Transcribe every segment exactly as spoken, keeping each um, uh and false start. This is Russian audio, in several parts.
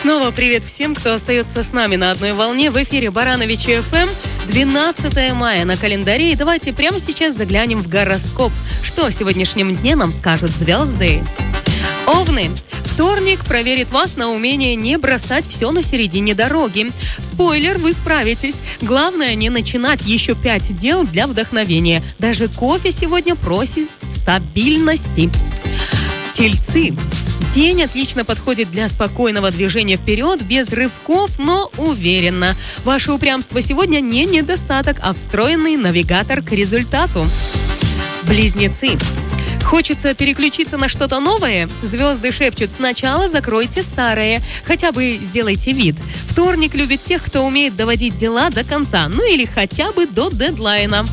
Снова привет всем, кто остается с нами на одной волне. В эфире Барановичи эф эм. двенадцатое мая на календаре. И давайте прямо сейчас заглянем в гороскоп. Что в сегодняшнем дне нам скажут звезды? Овны. Вторник проверит вас на умение не бросать все на середине дороги. Спойлер, вы справитесь. Главное не начинать еще пять дел для вдохновения. Даже кофе сегодня просит стабильности. Тельцы. День отлично подходит для спокойного движения вперед, без рывков, но уверенно. Ваше упрямство сегодня не недостаток, а встроенный навигатор к результату. Близнецы. Хочется переключиться на что-то новое? Звезды шепчут: сначала закройте старое. Хотя бы сделайте вид. Вторник любит тех, кто умеет доводить дела до конца. Ну или хотя бы до дедлайна.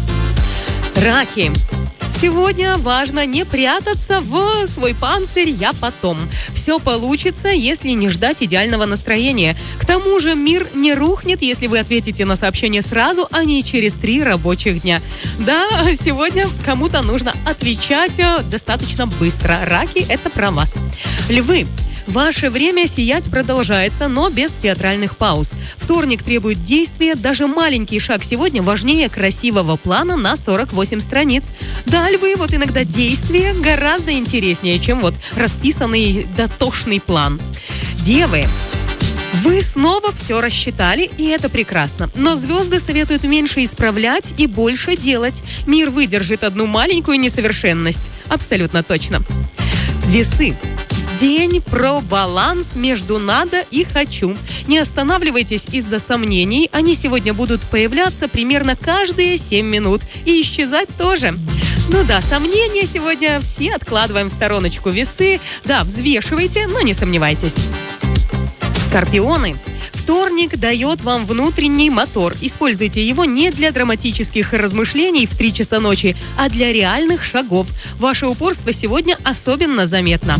Раки. Сегодня важно не прятаться в свой панцирь «я потом». Все получится, если не ждать идеального настроения. К тому же мир не рухнет, если вы ответите на сообщение сразу, а не через три рабочих дня. Да, сегодня кому-то нужно отвечать достаточно быстро. Раки, это про вас. Львы. Ваше время сиять продолжается, но без театральных пауз. Вторник требует действия. Даже маленький шаг сегодня важнее красивого плана на сорок восемь страниц. Да, львы, вот иногда действие гораздо интереснее, чем вот расписанный дотошный план. Девы. Вы снова все рассчитали, и это прекрасно. Но звезды советуют меньше исправлять и больше делать. Мир выдержит одну маленькую несовершенность. Абсолютно точно. Весы. День про баланс между «надо» и «хочу». Не останавливайтесь из-за сомнений. Они сегодня будут появляться примерно каждые семь минут. И исчезать тоже. Ну да, сомнения сегодня все откладываем в стороночку. Весы. Да, взвешивайте, но не сомневайтесь. Скорпионы. Вторник дает вам внутренний мотор. Используйте его не для драматических размышлений в три часа ночи, а для реальных шагов. Ваше упорство сегодня особенно заметно.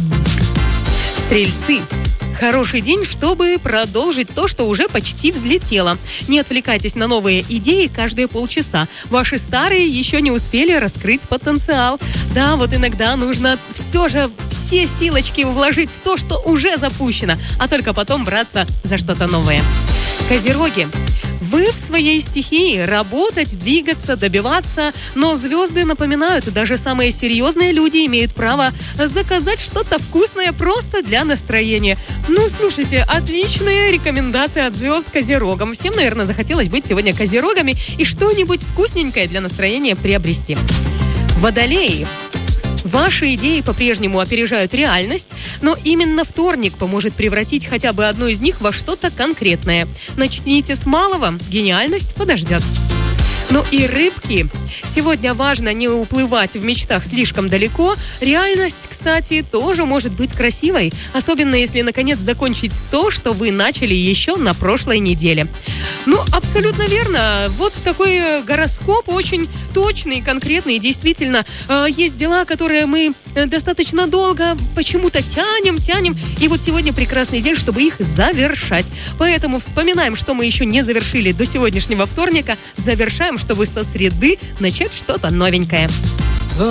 Стрельцы. Хороший день, чтобы продолжить то, что уже почти взлетело. Не отвлекайтесь на новые идеи каждые полчаса. Ваши старые еще не успели раскрыть потенциал. Да, вот иногда нужно все же все силочки вложить в то, что уже запущено, а только потом браться за что-то новое. Козероги. Вы в своей стихии. Работать, двигаться, добиваться. Но звезды напоминают, даже самые серьезные люди имеют право заказать что-то вкусное просто для настроения. Ну, слушайте, отличная рекомендация от звезд козерогам. Всем, наверное, захотелось быть сегодня козерогами и что-нибудь вкусненькое для настроения приобрести. Водолеи. Ваши идеи по-прежнему опережают реальность, но именно вторник поможет превратить хотя бы одну из них во что-то конкретное. Начните с малого, гениальность подождет. Ну и рыбки. Сегодня важно не уплывать в мечтах слишком далеко. Реальность, кстати, тоже может быть красивой, особенно если, наконец, закончить то, что вы начали еще на прошлой неделе. Ну, абсолютно верно. Вот такой гороскоп очень точный, конкретный. Действительно, есть дела, которые мы достаточно долго почему-то тянем, тянем. И вот сегодня прекрасный день, чтобы их завершать. Поэтому вспоминаем, что мы еще не завершили до сегодняшнего вторника. Завершаем, чтобы со среды начать что-то новенькое.